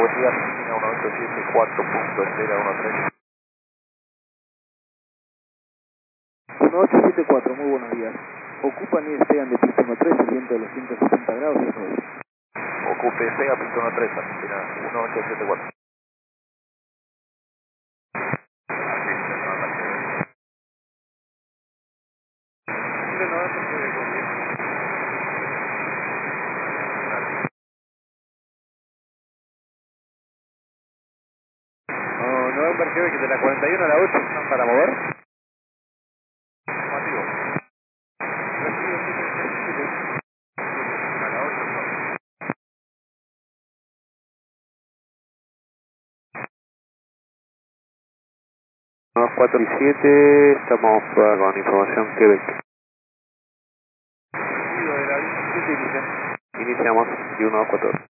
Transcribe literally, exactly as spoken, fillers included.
buen día, Argentina uno ocho siete cuatro punto Estela uno tres. uno ocho siete cuatro, muy buenos días. Ocupan y despegan de pista uno tres, el viento de los ciento sesenta grados, eso es. Ocupe, despega, pista uno tres, Argentina uno ocho siete cuatro. Oh, November Quebec de la cuarenta y uno a la ocho, ¿están para mover? Afirmativo. A la ocho no. dos cuatro y siete, estamos uh, con información Quebec. Seguido de la línea siete iniciamos. Iniciamos y uno dos cuatro.